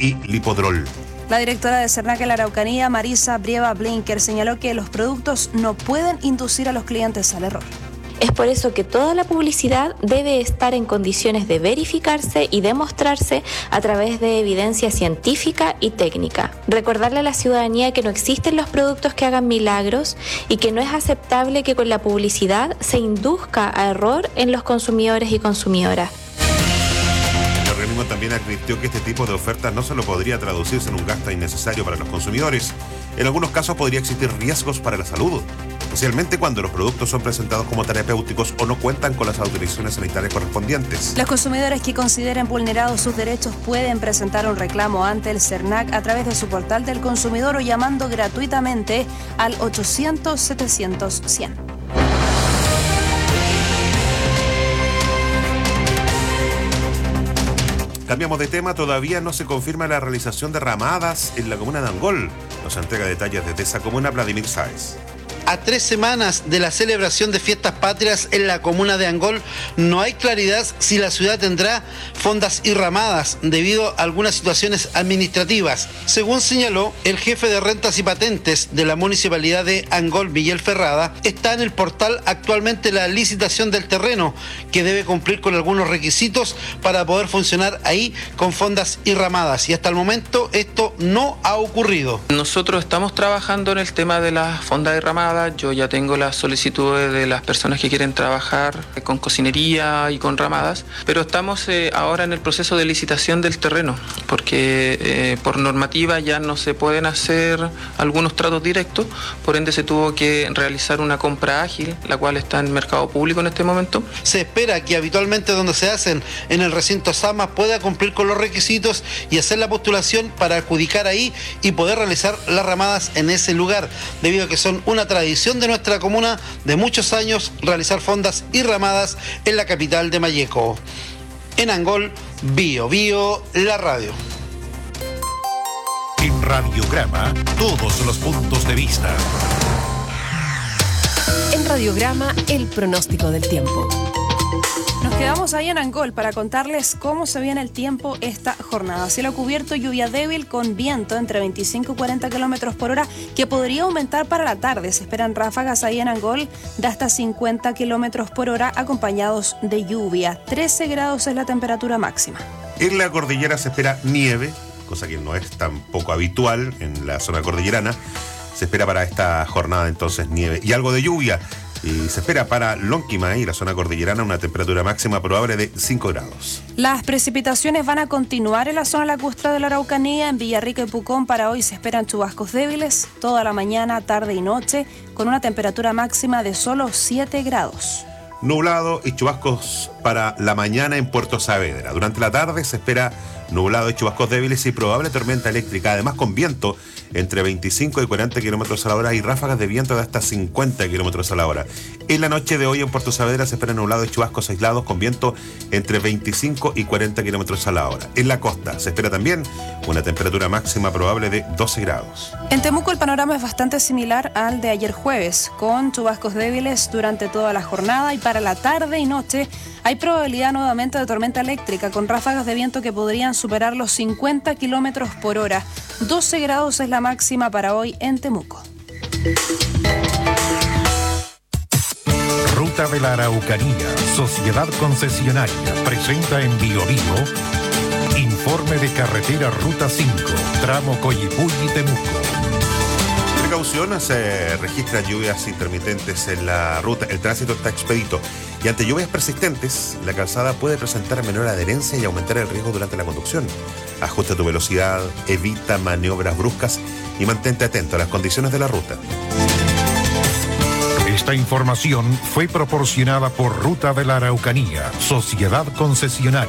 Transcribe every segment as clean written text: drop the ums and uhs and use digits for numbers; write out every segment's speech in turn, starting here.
y Lipodrol. La directora de Cernac en la Araucanía, Marisa Brieva Blinker, señaló que los productos no pueden inducir a los clientes al error. Es por eso que toda la publicidad debe estar en condiciones de verificarse y demostrarse a través de evidencia científica y técnica. Recordarle a la ciudadanía que no existen los productos que hagan milagros y que no es aceptable que con la publicidad se induzca a error en los consumidores y consumidoras. El organismo también advirtió que este tipo de ofertas no solo podría traducirse en un gasto innecesario para los consumidores. En algunos casos podría existir riesgos para la salud, especialmente cuando los productos son presentados como terapéuticos o no cuentan con las autorizaciones sanitarias correspondientes. Los consumidores que consideren vulnerados sus derechos pueden presentar un reclamo ante el Cernac a través de su portal del consumidor o llamando gratuitamente al 800-700-100. Cambiamos de tema, todavía no se confirma la realización de ramadas en la comuna de Angol. Nos entrega detalles desde esa comuna Vladimir Sáez. A 3 semanas de la celebración de fiestas patrias en la comuna de Angol, no hay claridad si la ciudad tendrá fondas y ramadas debido a algunas situaciones administrativas. Según señaló el jefe de rentas y patentes de la municipalidad de Angol, Miguel Ferrada, está en el portal actualmente la licitación del terreno, que debe cumplir con algunos requisitos para poder funcionar ahí con fondas y ramadas. Y hasta el momento esto no ha ocurrido. Nosotros estamos trabajando en el tema de las fondas y ramadas. Yo ya tengo las solicitudes de las personas que quieren trabajar con cocinería y con ramadas, pero estamos ahora en el proceso de licitación del terreno, porque por normativa ya no se pueden hacer algunos tratos directos, por ende se tuvo que realizar una compra ágil, la cual está en mercado público en este momento. Se espera que habitualmente donde se hacen en el recinto SAMA pueda cumplir con los requisitos y hacer la postulación para adjudicar ahí y poder realizar las ramadas en ese lugar, debido a que son una tradición de nuestra comuna de muchos años realizar fondas y ramadas en la capital de Malleco. En Angol, Bio Bio, la radio. En Radiograma, todos los puntos de vista. En Radiograma, el pronóstico del tiempo. Nos quedamos ahí en Angol para contarles cómo se viene el tiempo esta jornada. Cielo cubierto, lluvia débil con viento entre 25 y 40 kilómetros por hora que podría aumentar para la tarde. Se esperan ráfagas ahí en Angol de hasta 50 kilómetros por hora acompañados de lluvia. 13 grados es la temperatura máxima. En la cordillera se espera nieve, cosa que no es tan poco habitual en la zona cordillerana. Se espera para esta jornada entonces nieve y algo de lluvia. Y se espera para Lonquimay y la zona cordillerana una temperatura máxima probable de 5 grados. Las precipitaciones van a continuar en la zona lacustre de la Araucanía. En Villarrica y Pucón para hoy se esperan chubascos débiles toda la mañana, tarde y noche, con una temperatura máxima de solo 7 grados. Nublado y chubascos para la mañana en Puerto Saavedra. Durante la tarde se espera nublado y chubascos débiles y probable tormenta eléctrica, además con viento entre 25 y 40 kilómetros a la hora y ráfagas de viento de hasta 50 kilómetros a la hora. En la noche de hoy en Puerto Saavedra se espera nublado y chubascos aislados con viento entre 25 y 40 kilómetros a la hora. En la costa se espera también una temperatura máxima probable de 12 grados. En Temuco el panorama es bastante similar al de ayer jueves, con chubascos débiles durante toda la jornada y para la tarde y noche hay probabilidad nuevamente de tormenta eléctrica con ráfagas de viento que podrían superar los 50 kilómetros por hora. 12 grados es la máxima para hoy en Temuco. Ruta de la Araucanía, Sociedad Concesionaria, presenta en Bio Bio informe de carretera Ruta 5, tramo Coyipulli-Temuco. Precaución, se registran lluvias intermitentes en la ruta, el tránsito está expedito y ante lluvias persistentes, la calzada puede presentar menor adherencia y aumentar el riesgo durante la conducción. Ajusta tu velocidad, evita maniobras bruscas y mantente atento a las condiciones de la ruta. Esta información fue proporcionada por Ruta de la Araucanía, Sociedad Concesionaria.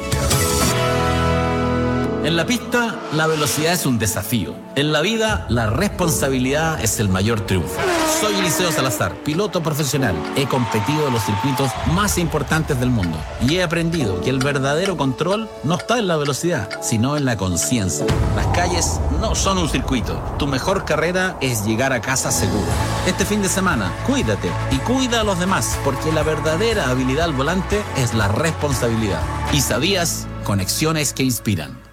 En la pista, la velocidad es un desafío. En la vida, la responsabilidad es el mayor triunfo. Soy Eliseo Salazar, piloto profesional. He competido en los circuitos más importantes del mundo y he aprendido que el verdadero control no está en la velocidad, sino en la conciencia. Las calles no son un circuito. Tu mejor carrera es llegar a casa seguro. Este fin de semana, cuídate y cuida a los demás, porque la verdadera habilidad al volante es la responsabilidad. ¿Y sabías? Conexiones que inspiran.